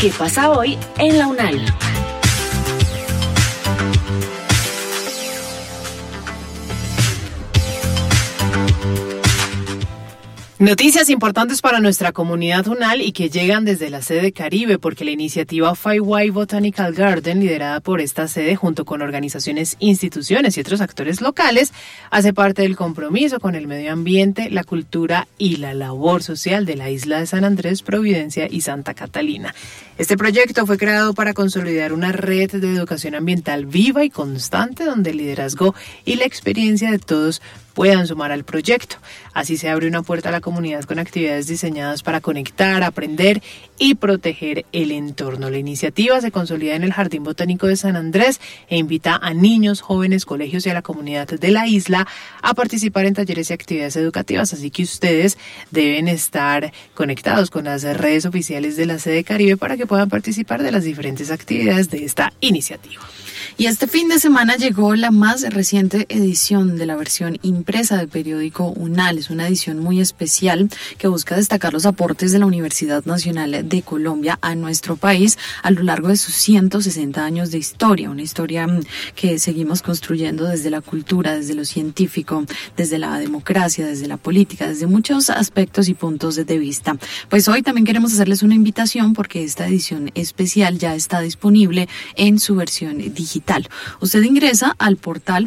¿Qué pasa hoy en la UNAL? Noticias importantes para nuestra comunidad UNAL y que llegan desde la sede Caribe, porque la iniciativa Faiway Botanical Garden, liderada por esta sede junto con organizaciones, instituciones y otros actores locales, hace parte del compromiso con el medio ambiente, la cultura y la labor social de la isla de San Andrés, Providencia y Santa Catalina. Este proyecto fue creado para consolidar una red de educación ambiental viva y constante, donde el liderazgo y la experiencia de todos puedan sumar al proyecto. Así se abre una puerta a la comunidad con actividades diseñadas para conectar, aprender y proteger el entorno. La iniciativa se consolida en el Jardín Botánico de San Andrés e invita a niños, jóvenes, colegios y a la comunidad de la isla a participar en talleres y actividades educativas. Así que ustedes deben estar conectados con las redes oficiales de la sede Caribe para que puedan participar de las diferentes actividades de esta iniciativa. Y este fin de semana llegó la más reciente edición de la versión impresa del periódico UNAL. Es una edición muy especial que busca destacar los aportes de la Universidad Nacional de Colombia a nuestro país a lo largo de sus 160 años de historia. Una historia que seguimos construyendo desde la cultura, desde lo científico, desde la democracia, desde la política, desde muchos aspectos y puntos de vista. Pues hoy también queremos hacerles una invitación porque esta edición especial ya está disponible en su versión digital. Usted ingresa al portal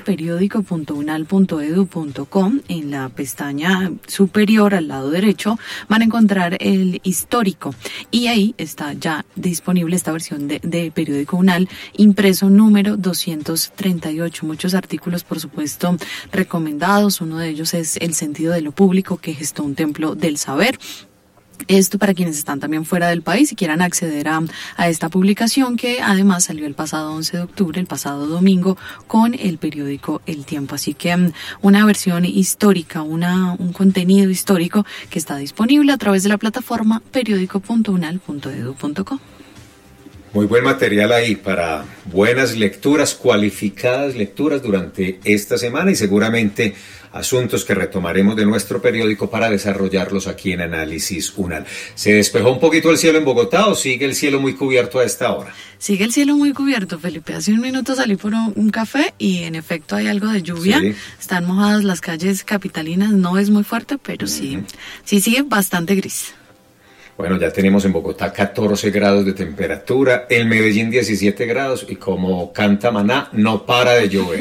periodico.unal.edu.com. En la pestaña superior al lado derecho van a encontrar el histórico y ahí está ya disponible esta versión de periódico UNAL impreso número 238. Muchos artículos, por supuesto, recomendados. Uno de ellos es El sentido de lo público que gestó un templo del saber. Esto para quienes están también fuera del país y quieran acceder a esta publicación, que además salió el pasado 11 de octubre, el pasado domingo, con el periódico El Tiempo. Así que una versión histórica, un contenido histórico que está disponible a través de la plataforma periodico.unal.edu.co. Muy buen material ahí para buenas lecturas, cualificadas lecturas durante esta semana y seguramente asuntos que retomaremos de nuestro periódico para desarrollarlos aquí en Análisis UNAL. ¿Se despejó un poquito el cielo en Bogotá o sigue el cielo muy cubierto a esta hora? Sigue el cielo muy cubierto, Felipe. Hace un minuto salí por un café y en efecto hay algo de lluvia. Sí. Están mojadas las calles capitalinas, no es muy fuerte, pero sí sigue bastante gris. Bueno, ya tenemos en Bogotá 14 grados de temperatura, en Medellín 17 grados y como canta Maná, no para de llover.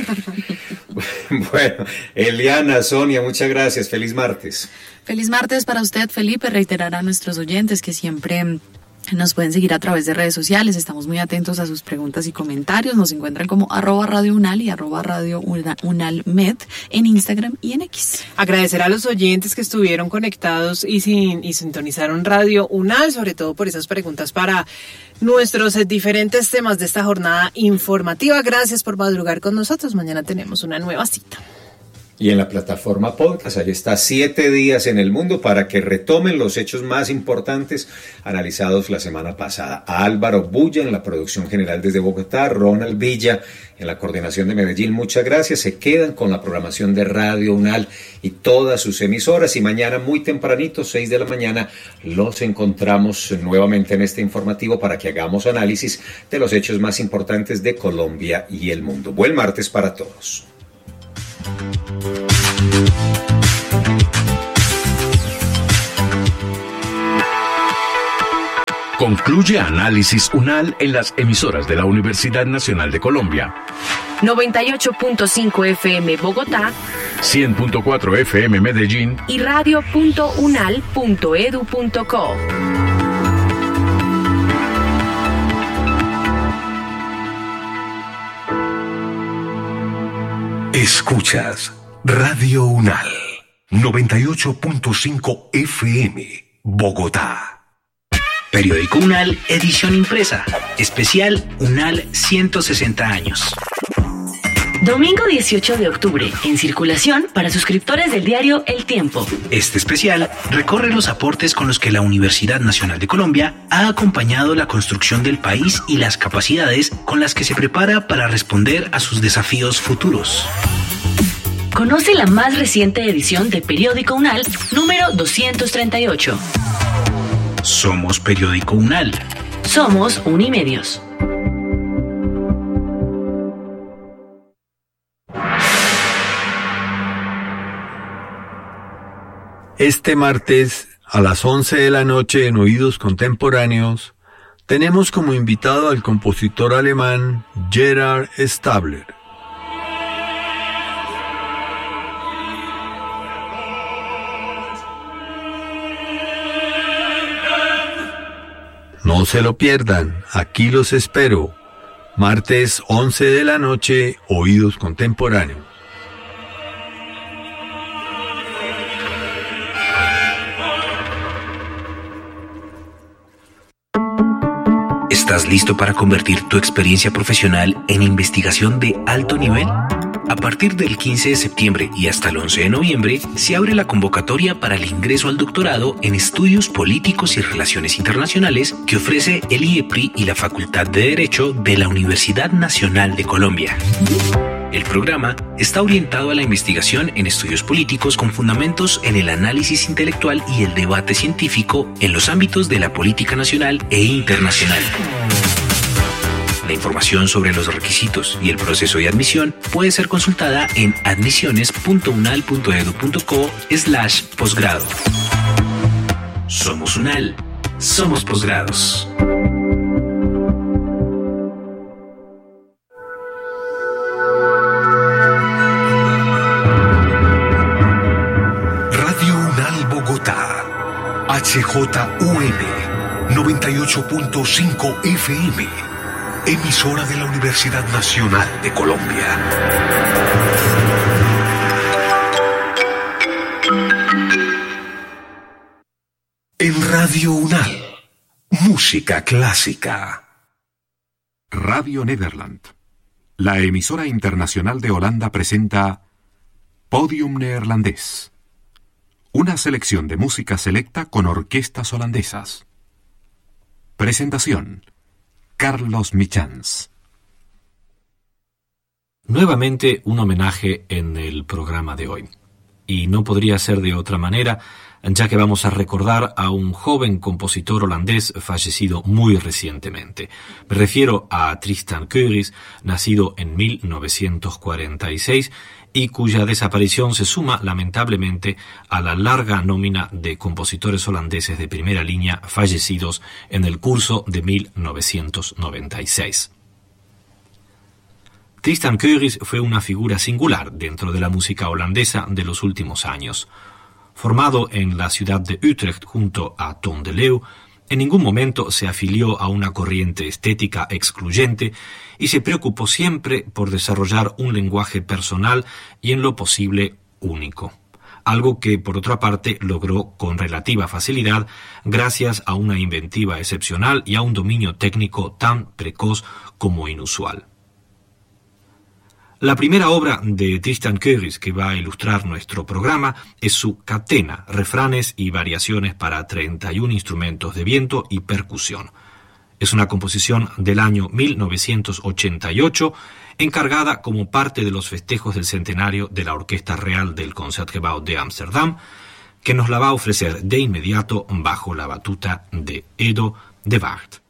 Bueno, Eliana, Sonia, muchas gracias. Feliz martes. Feliz martes para usted, Felipe. Reiterar a nuestros oyentes que siempre nos pueden seguir a través de redes sociales. Estamos muy atentos a sus preguntas y comentarios. Nos encuentran como @Radio Unal y @Radio Unalmed en Instagram y en X. Agradecer a los oyentes que estuvieron conectados y sintonizaron Radio Unal, sobre todo por esas preguntas para nuestros diferentes temas de esta jornada informativa. Gracias por madrugar con nosotros. Mañana tenemos una nueva cita. Y en la plataforma podcast, ahí está 7 días en el mundo para que retomen los hechos más importantes analizados la semana pasada. A Álvaro Bulla en la producción general desde Bogotá, Ronald Villa en la coordinación de Medellín, muchas gracias. Se quedan con la programación de Radio Unal y todas sus emisoras y mañana muy tempranito, 6 de la mañana, los encontramos nuevamente en este informativo para que hagamos análisis de los hechos más importantes de Colombia y el mundo. Buen martes para todos. Concluye Análisis UNAL en las emisoras de la Universidad Nacional de Colombia. 98.5 FM Bogotá, 100.4 FM Medellín y radio.unal.edu.co. Escuchas Radio UNAL 98.5 FM Bogotá. Periódico UNAL, edición impresa. Especial UNAL 160 años. Domingo 18 de octubre, en circulación para suscriptores del diario El Tiempo. Este especial recorre los aportes con los que la Universidad Nacional de Colombia ha acompañado la construcción del país y las capacidades con las que se prepara para responder a sus desafíos futuros. Conoce la más reciente edición de Periódico UNAL, número 238. Somos Periódico UNAL. Somos Unimedios. Este martes, a las 11 de la noche en Oídos Contemporáneos, tenemos como invitado al compositor alemán Gerhard Stabler. No se lo pierdan, aquí los espero. Martes 11 de la noche, Oídos Contemporáneos. ¿Estás listo para convertir tu experiencia profesional en investigación de alto nivel? A partir del 15 de septiembre y hasta el 11 de noviembre, se abre la convocatoria para el ingreso al doctorado en Estudios Políticos y Relaciones Internacionales que ofrece el IEPRI y la Facultad de Derecho de la Universidad Nacional de Colombia. El programa está orientado a la investigación en estudios políticos con fundamentos en el análisis intelectual y el debate científico en los ámbitos de la política nacional e internacional. La información sobre los requisitos y el proceso de admisión puede ser consultada en admisiones.unal.edu.co/posgrado. Somos UNAL. Somos posgrados. HJUL 98.5 FM, emisora de la Universidad Nacional de Colombia. En Radio UNAL, música clásica. Radio Nederland, la emisora internacional de Holanda, presenta Podium Neerlandés. Una selección de música selecta con orquestas holandesas. Presentación: Carlos Michans. Nuevamente un homenaje en el programa de hoy. Y no podría ser de otra manera, ya que vamos a recordar a un joven compositor holandés fallecido muy recientemente. Me refiero a Tristan Keurys, nacido en 1946, y cuya desaparición se suma lamentablemente a la larga nómina de compositores holandeses de primera línea fallecidos en el curso de 1996. Tristan Keurys fue una figura singular dentro de la música holandesa de los últimos años. Formado en la ciudad de Utrecht junto a Ton de Leeuw, en ningún momento se afilió a una corriente estética excluyente y se preocupó siempre por desarrollar un lenguaje personal y en lo posible único. Algo que, por otra parte, logró con relativa facilidad gracias a una inventiva excepcional y a un dominio técnico tan precoz como inusual. La primera obra de Tristan Keurys que va a ilustrar nuestro programa es su Catena, refranes y variaciones para 31 instrumentos de viento y percusión. Es una composición del año 1988, encargada como parte de los festejos del centenario de la Orquesta Real del Concertgebouw de Ámsterdam, que nos la va a ofrecer de inmediato bajo la batuta de Edo de Waard.